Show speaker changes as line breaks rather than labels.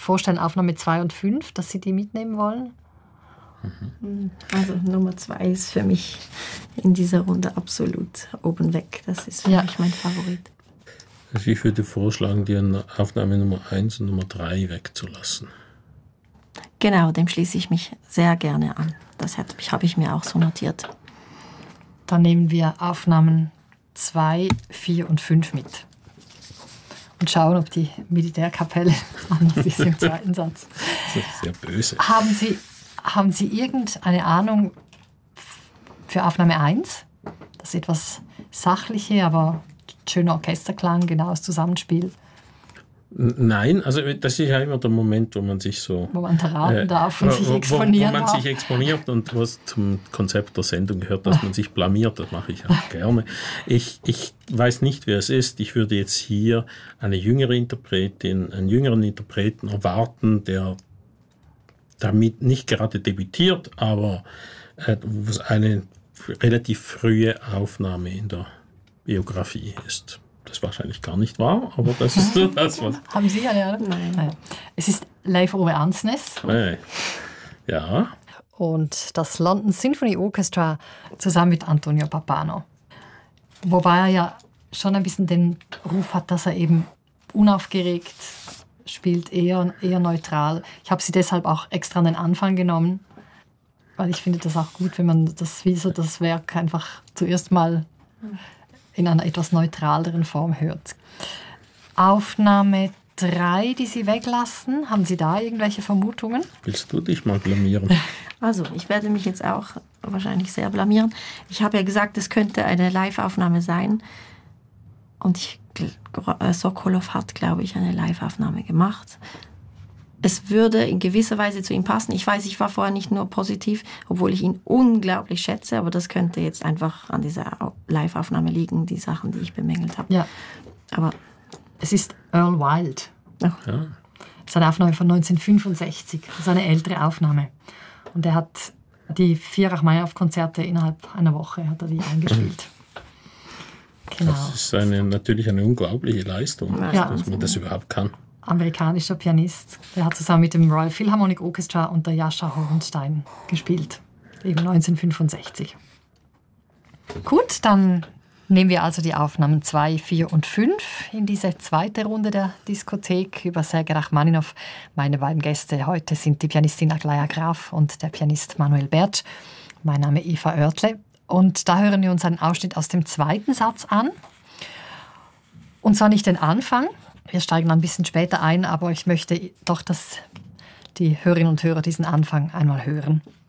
vorstellen, Aufnahme 2 und 5, dass Sie die mitnehmen wollen?
Also Nummer 2 ist für mich in dieser Runde absolut oben weg. Das ist für mich mein Favorit.
Also ich würde vorschlagen, die Aufnahme Nummer 1 und Nummer 3 wegzulassen.
Genau, dem schließe ich mich sehr gerne an. Das habe ich mir auch so notiert.
Dann nehmen wir Aufnahmen 2, 4 und 5 mit. Und schauen, ob die Militärkapelle anders ist im zweiten Satz.
Das ist sehr böse.
Haben Sie irgendeine Ahnung für Aufnahme 1? Das ist etwas sachliche, aber schöner Orchesterklang, genaues Zusammenspiel.
Nein, also das ist ja immer der Moment, wo man sich so...
Wo man verraten darf und sich exponieren darf.
Wo man sich exponiert und was zum Konzept der Sendung gehört, dass man sich blamiert, das mache ich auch gerne. Ich weiß nicht, wer es ist. Ich würde jetzt hier eine jüngere Interpretin, einen jüngeren Interpreten erwarten, der damit nicht gerade debütiert, aber was eine relativ frühe Aufnahme in der Biografie ist. Das ist wahrscheinlich gar nicht wahr, aber das ist so das, was...
Haben Sie eine Ahnung? Nein. Es ist Leif Ove Andsnes.
Ja.
Und das London Symphony Orchestra zusammen mit Antonio Pappano. Wobei er ja schon ein bisschen den Ruf hat, dass er eben unaufgeregt spielt, eher neutral. Ich habe sie deshalb auch extra an den Anfang genommen, weil ich finde das auch gut, wenn man das Werk einfach zuerst mal in einer etwas neutraleren Form hört. Aufnahme 3, die Sie weglassen, haben Sie da irgendwelche Vermutungen?
Willst du dich mal blamieren?
Also, ich werde mich jetzt auch wahrscheinlich sehr blamieren. Ich habe ja gesagt, es könnte eine Live-Aufnahme sein. Und Sokolov hat, glaube ich, eine Live-Aufnahme gemacht. Es würde in gewisser Weise zu ihm passen. Ich weiß, ich war vorher nicht nur positiv, obwohl ich ihn unglaublich schätze, aber das könnte jetzt einfach an dieser Live-Aufnahme liegen, die Sachen, die ich bemängelt habe.
Ja.
Aber
es ist Earl Wilde.
Ja.
Das ist eine Aufnahme von 1965. Das ist eine ältere Aufnahme. Und er hat die 4 Rachmaninoff-Konzerte innerhalb einer Woche hat er die eingespielt. Genau.
Das ist natürlich eine unglaubliche Leistung, dass man das überhaupt kann.
Amerikanischer Pianist. Der hat zusammen mit dem Royal Philharmonic Orchestra und der Jascha Hornstein gespielt. Eben 1965. Gut, dann nehmen wir also die Aufnahmen 2, 4 und 5 in diese zweite Runde der Diskothek über Sergei Rachmaninoff. Meine beiden Gäste heute sind die Pianistin Aglaja Graf und der Pianist Manuel Bertsch. Mein Name ist Eva Oertle. Und da hören wir uns einen Ausschnitt aus dem zweiten Satz an. Und zwar nicht den Anfang. Wir steigen ein bisschen später ein, aber ich möchte doch, dass die Hörerinnen und Hörer diesen Anfang einmal hören.